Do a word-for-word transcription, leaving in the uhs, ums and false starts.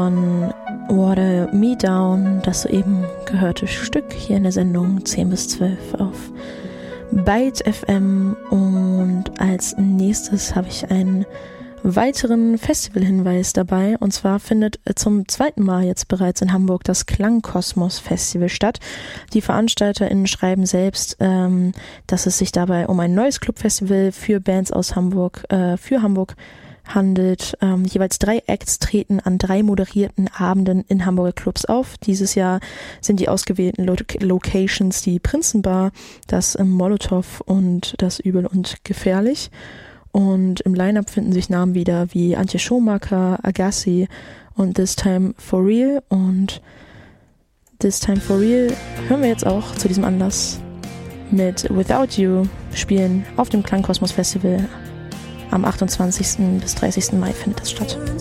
von Water Me Down, das soeben gehörte Stück hier in der Sendung zehn bis zwölf auf Byte F M. Und als nächstes habe ich einen weiteren Festivalhinweis dabei, und zwar findet zum zweiten Mal jetzt bereits in Hamburg das Klangkosmos Festival statt. Die VeranstalterInnen schreiben selbst, ähm, dass es sich dabei um ein neues Clubfestival für Bands aus Hamburg, äh, für Hamburg handelt. Ähm, jeweils drei Acts treten an drei moderierten Abenden in Hamburger Clubs auf. Dieses Jahr sind die ausgewählten Lo- Locations die Prinzenbar, das Molotow und das Übel und Gefährlich. Und im Line-Up finden sich Namen wieder wie Antje Schumacher, Agassi und This Time For Real. Und This Time For Real hören wir jetzt auch zu diesem Anlass mit Without You spielen auf dem Klangkosmos Festival. Am achtundzwanzigsten bis dreißigsten Mai findet es statt.